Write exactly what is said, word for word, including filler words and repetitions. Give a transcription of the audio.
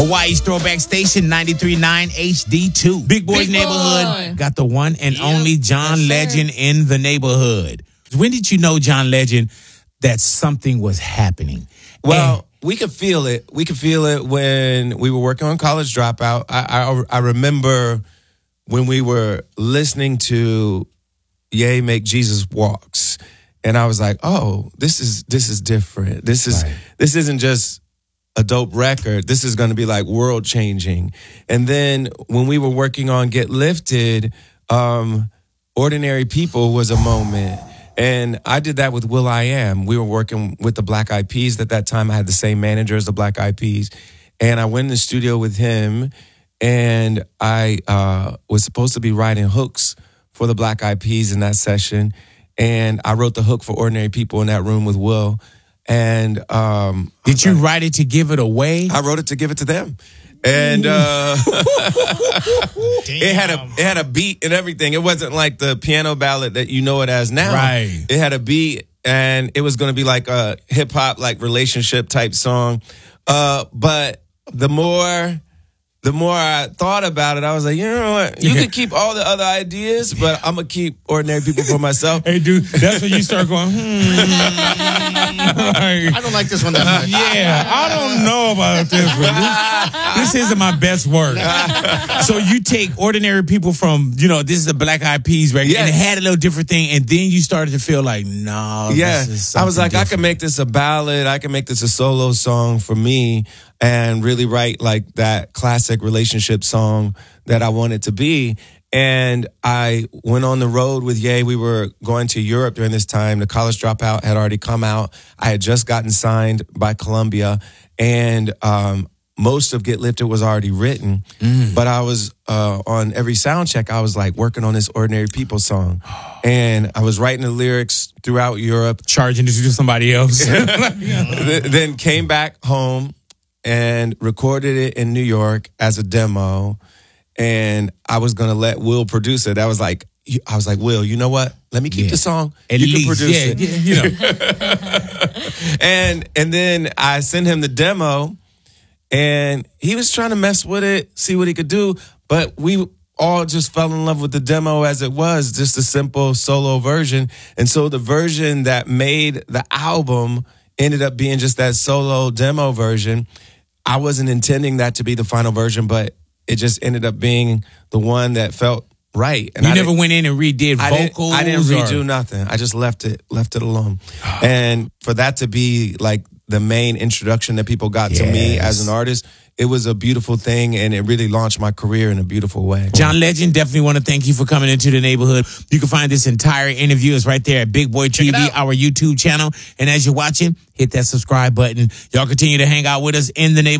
Hawaii's throwback station, ninety-three point nine H D two. Big Boy's Big Neighborhood Boy. got the one and Yep. only John Yes, Legend in the neighborhood. When did you know, John Legend, that something was happening? Well, And- we could feel it. We could feel it when we were working on College Dropout. I, I, I remember when we were listening to Ye Make Jesus Walks, and I was like, "Oh, this is this is different. This is Right. this isn't just a dope record. This is going to be like world changing." And then when we were working on Get Lifted, um, Ordinary People was a moment. And I did that with Will I Am. We were working with the Black Eyed Peas at that time. I had the same manager as the Black Eyed Peas. And I went in the studio with him, and I uh, was supposed to be writing hooks for the Black Eyed Peas in that session. And I wrote the hook for Ordinary People in that room with Will. And um, Did you write it to give it away? I wrote it to give it to them. And uh, it had a it had a beat and everything. It wasn't like the piano ballad that you know it as now. Right. It had a beat, and it was going to be like a hip hop, like relationship type song. Uh, but the more the more I thought about it, I was like, you know what? You can keep all the other ideas, but I'm gonna keep Ordinary People for myself. Hey, dude, that's when you start going, hmm. I don't like this one that much. Yeah, I don't know about this one. This, this isn't my best work. So you take Ordinary People from, you know, this is the Black Eyed Peas record, Yes. and it had a little different thing, and then you started to feel like, no, Yeah, this is I was something like, I different. can make this a ballad. I can make this a solo song for me and really write like that classic relationship song that I want it to be. And I went on the road with Ye. We were going to Europe during this time. The College Dropout had already come out. I had just gotten signed by Columbia, and um, most of Get Lifted was already written. Mm. But I was uh, on every sound check, I was like working on this Ordinary People song. And I was writing the lyrics throughout Europe. Charging this to somebody else. Th- then came back home and recorded it in New York as a demo. And I was going to let Will produce it. I was like, I was like, Will, you know what? Let me keep Yeah. the song. At you least, can produce yeah, it. yeah, you know. and and then I sent him the demo, and he was trying to mess with it, see what he could do. But we all just fell in love with the demo as it was, just a simple solo version. And so the version that made the album ended up being just that solo demo version. I wasn't intending that to be the final version, but it just ended up being the one that felt right. And You I never didn't- went in and redid I didn't, vocals? I didn't or- redo nothing. I just left it left it alone. And for that to be like the main introduction that people got to me Yes. as an artist, it was a beautiful thing, and it really launched my career in a beautiful way. John Legend, definitely want to thank you for coming into the neighborhood. You can find this entire interview. It's right there at Big Boy T V, our YouTube channel. And as you're watching, hit that subscribe button. Y'all continue to hang out with us in the neighborhood.